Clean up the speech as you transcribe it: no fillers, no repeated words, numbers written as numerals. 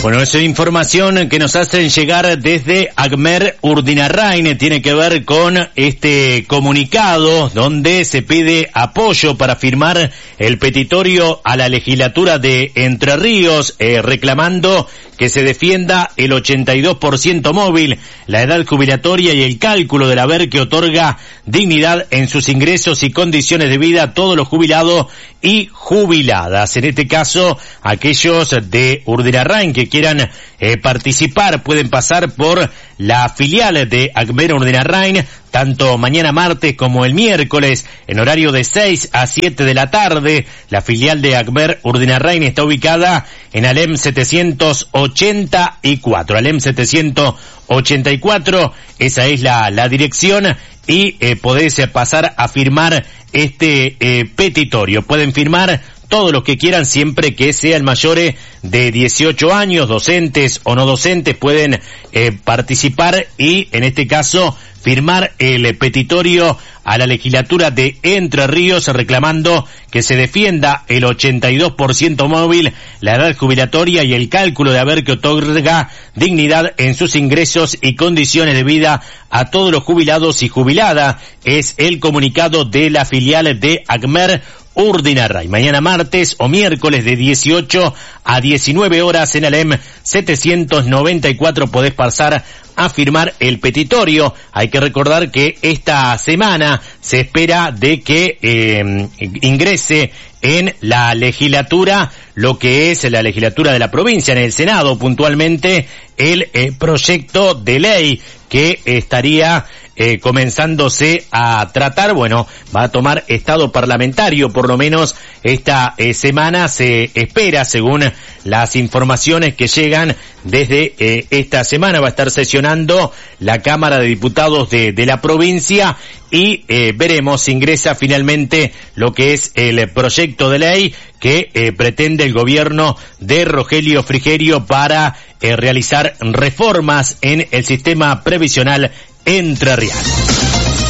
Bueno, esa información que nos hacen llegar desde Agmer Urdinarrain tiene que ver con este comunicado donde se pide apoyo para firmar el petitorio a la legislatura de Entre Ríos, reclamando que se defienda el 82% móvil, la edad jubilatoria y el cálculo del haber que otorga dignidad en sus ingresos y condiciones de vida a todos los jubilados y jubiladas. En este caso, aquellos de Urdinarrain que quieran participar pueden pasar por la filial de Agmer Urdinarrain, tanto mañana martes como el miércoles, en horario de 6 a 7 de la tarde. La filial de Agmer Urdinarrain está ubicada en Alem 784. Alem 784, esa es la dirección, y podés pasar a firmar este petitorio. Pueden firmar todos los que quieran, siempre que sean mayores de 18 años, docentes o no docentes, pueden participar y, en este caso, firmar el petitorio a la legislatura de Entre Ríos, reclamando que se defienda el 82% móvil, la edad jubilatoria y el cálculo de haber que otorga dignidad en sus ingresos y condiciones de vida a todos los jubilados y jubiladas. Es el comunicado de la filial de Agmer Urdinarrain. Mañana martes o miércoles de 18 a 19 horas en Alem 794 podés pasar a firmar el petitorio. Hay que recordar que esta semana se espera de que ingrese en la legislatura, lo que es la legislatura de la provincia, en el Senado puntualmente, el proyecto de ley que estaría comenzándose a tratar. Bueno, va a tomar estado parlamentario, por lo menos esta semana se espera, según las informaciones que llegan desde esta semana. Va a estar sesionando la Cámara de Diputados de la provincia y veremos si ingresa finalmente lo que es el proyecto de ley que pretende el gobierno de Rogelio Frigerio para realizar reformas en el sistema previsional entrerriano.